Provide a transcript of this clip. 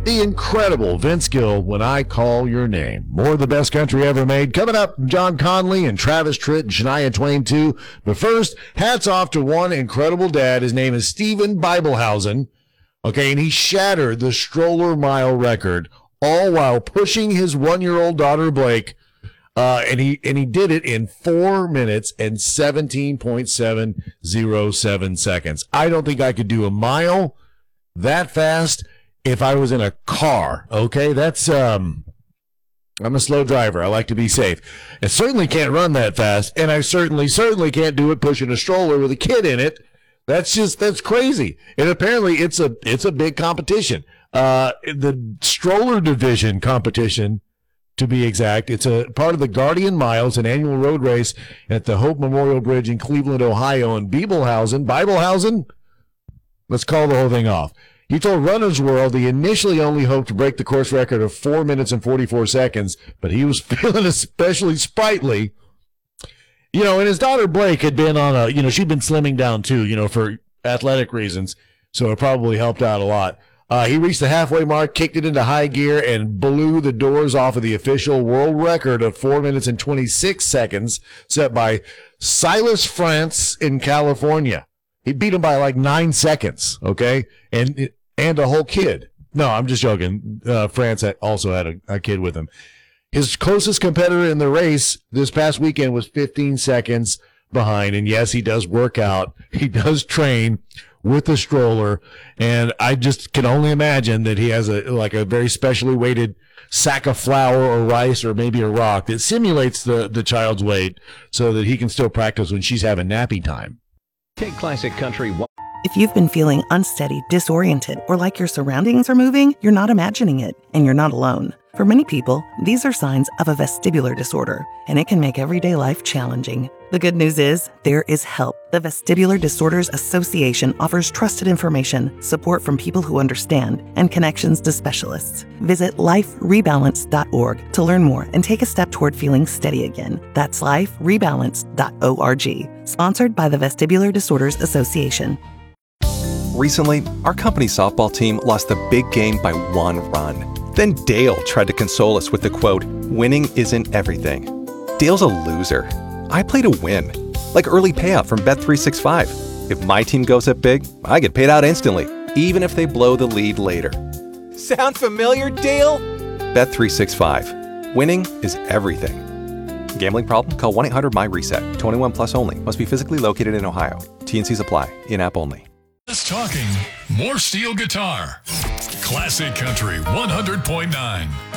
The incredible Vince Gill, When I Call Your Name. More of the best country ever made. Coming up, John Conley and Travis Tritt and Shania Twain, too. But first, hats off to one incredible dad. His name is Steven Bibelhausen. Okay, and he shattered the stroller mile record, all while pushing his 1-year-old daughter, Blake. And he did it in 4 minutes and 17.707 seconds. I don't think I could do a mile that fast if I was in a car. Okay, that's I'm a slow driver. I like to be safe. I certainly can't run that fast, and I certainly can't do it pushing a stroller with a kid in it. That's crazy. And apparently it's a big competition. The stroller division competition, to be exact, it's a part of the Guardian Miles, an annual road race at the Hope Memorial Bridge in Cleveland, Ohio. And Bibelhausen, let's call the whole thing off. He told Runner's World he initially only hoped to break the course record of 4 minutes and 44 seconds, but he was feeling especially sprightly. You know, and his daughter Blake had been on she'd been slimming down too, for athletic reasons, so it probably helped out a lot. He reached the halfway mark, kicked it into high gear, and blew the doors off of the official world record of 4 minutes and 26 seconds set by Silas France in California. He beat him by like 9 seconds, okay? And a whole kid. No, I'm just joking. France also had a kid with him. His closest competitor in the race this past weekend was 15 seconds behind. And yes, he does work out. He does train with the stroller. And I just can only imagine that he has a very specially weighted sack of flour or rice or maybe a rock that simulates the child's weight so that he can still practice when she's having nappy time. Take Classic Country. If you've been feeling unsteady, disoriented, or like your surroundings are moving, you're not imagining it, and you're not alone. For many people, these are signs of a vestibular disorder, and it can make everyday life challenging. The good news is, there is help. The Vestibular Disorders Association offers trusted information, support from people who understand, and connections to specialists. Visit liferebalance.org to learn more and take a step toward feeling steady again. That's liferebalance.org. Sponsored by the Vestibular Disorders Association. Recently, our company softball team lost the big game by 1 run. Then Dale tried to console us with the quote, "Winning isn't everything." Dale's a loser. I play to win, like early payout from Bet365. If my team goes up big, I get paid out instantly, even if they blow the lead later. Sound familiar, Dale? Bet365. Winning is everything. Gambling problem? Call 1-800-MY-RESET. 21 plus only. Must be physically located in Ohio. T&Cs apply. In-app only. Less talking, more steel guitar. Classic Country 100.9.